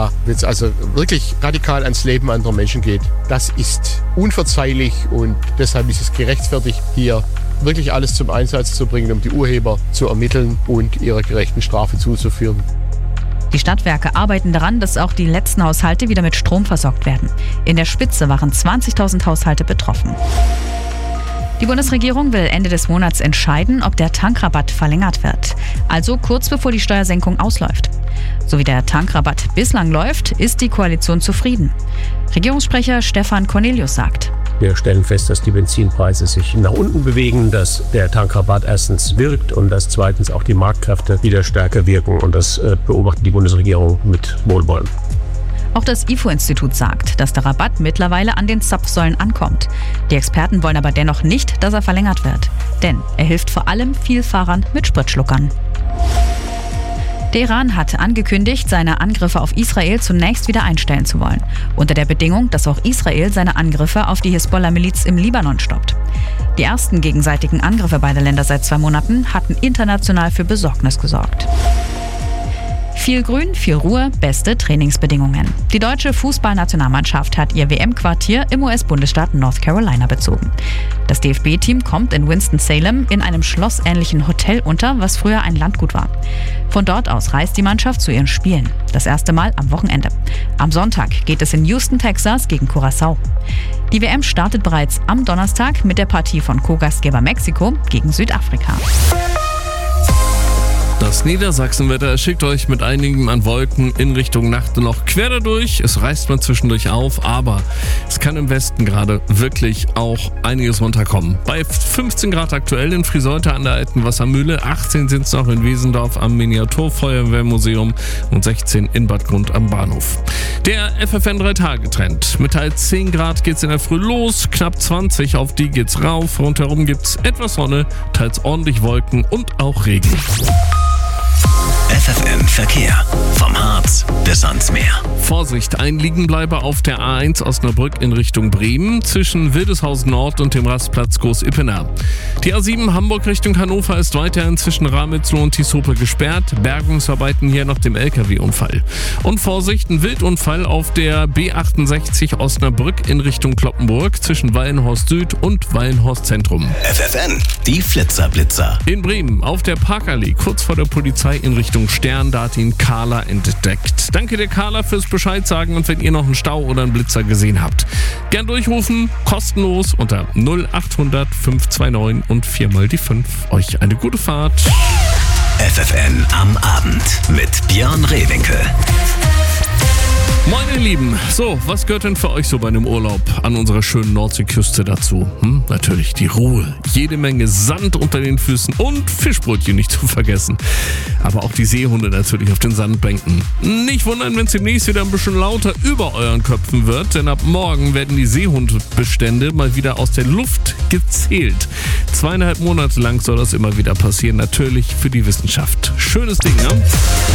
da jetzt also wirklich radikal ans Leben anderer Menschen geht, das ist unverzeihlich und deshalb ist es gerechtfertigt, hier wirklich alles zum Einsatz zu bringen, um die Urheber zu ermitteln und ihrer gerechten Strafe zuzuführen. Die Stadtwerke arbeiten daran, dass auch die letzten Haushalte wieder mit Strom versorgt werden. In der Spitze waren 20.000 Haushalte betroffen. Die Bundesregierung will Ende des Monats entscheiden, ob der Tankrabatt verlängert wird. Also kurz bevor die Steuersenkung ausläuft. So wie der Tankrabatt bislang läuft, ist die Koalition zufrieden. Regierungssprecher Stefan Cornelius sagt: Wir stellen fest, dass die Benzinpreise sich nach unten bewegen, dass der Tankrabatt erstens wirkt und dass zweitens auch die Marktkräfte wieder stärker wirken. Und das beobachtet die Bundesregierung mit Wohlwollen. Auch das IFO-Institut sagt, dass der Rabatt mittlerweile an den Zapfsäulen ankommt. Die Experten wollen aber dennoch nicht, dass er verlängert wird. Denn er hilft vor allem Vielfahrern mit Spritschluckern. Der Iran hat angekündigt, seine Angriffe auf Israel zunächst wieder einstellen zu wollen. Unter der Bedingung, dass auch Israel seine Angriffe auf die Hisbollah-Miliz im Libanon stoppt. Die ersten gegenseitigen Angriffe beider Länder seit 2 Monaten hatten international für Besorgnis gesorgt. Viel Grün, viel Ruhe, beste Trainingsbedingungen. Die deutsche Fußballnationalmannschaft hat ihr WM-Quartier im US-Bundesstaat North Carolina bezogen. Das DFB-Team kommt in Winston-Salem in einem schlossähnlichen Hotel unter, was früher ein Landgut war. Von dort aus reist die Mannschaft zu ihren Spielen. Das erste Mal am Wochenende. Am Sonntag geht es in Houston, Texas gegen Curaçao. Die WM startet bereits am Donnerstag mit der Partie von Co-Gastgeber Mexiko gegen Südafrika. Das Niedersachsenwetter schickt euch mit einigem an Wolken in Richtung Nacht noch quer dadurch. Es reißt mal zwischendurch auf, aber es kann im Westen gerade wirklich auch einiges runterkommen. Bei 15 Grad aktuell in Friseute an der Alten Wassermühle, 18 sind es noch in Wesendorf am Miniaturfeuerwehrmuseum und 16 in Bad Grund am Bahnhof. Der FFN 3-Tage-Trend. Mit teils 10 Grad geht's in der Früh los, knapp 20, auf die geht's rauf. Rundherum gibt's etwas Sonne, teils ordentlich Wolken und auch Regen. FFN Verkehr. Vom Harz bis ans Meer. Vorsicht, ein Liegenbleiber auf der A1 Osnabrück in Richtung Bremen zwischen Wildeshausen Nord und dem Rastplatz Groß-Ippener. Die A7 Hamburg Richtung Hannover ist weiterhin zwischen Ramelsloh und Tisope gesperrt. Bergungsarbeiten hier nach dem LKW-Unfall. Und Vorsicht, ein Wildunfall auf der B68 Osnabrück in Richtung Cloppenburg zwischen Wallenhorst Süd und Wallenhorst Zentrum. FFN, die Flitzer-Blitzer. In Bremen auf der Parkallee kurz vor der Polizei in Richtung Stern, da hat ihn Carla entdeckt. Danke der Carla fürs Bescheid sagen und wenn ihr noch einen Stau oder einen Blitzer gesehen habt, gern durchrufen, kostenlos unter 0800 529 und 4 mal die 5. Euch eine gute Fahrt. FFN am Abend mit Björn Rehwinkel. Moin ihr Lieben, so, was gehört denn für euch so bei einem Urlaub an unserer schönen Nordseeküste dazu? Natürlich die Ruhe, jede Menge Sand unter den Füßen und Fischbrötchen nicht zu vergessen. Aber auch die Seehunde natürlich auf den Sandbänken. Nicht wundern, wenn es demnächst wieder ein bisschen lauter über euren Köpfen wird, denn ab morgen werden die Seehundbestände mal wieder aus der Luft gezählt. 2,5 Monate lang soll das immer wieder passieren, natürlich für die Wissenschaft. Schönes Ding, ne?